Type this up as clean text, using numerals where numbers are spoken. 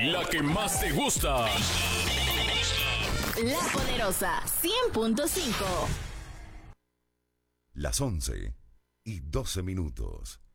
La que más te gusta. La Poderosa 100.5. Las 11:12.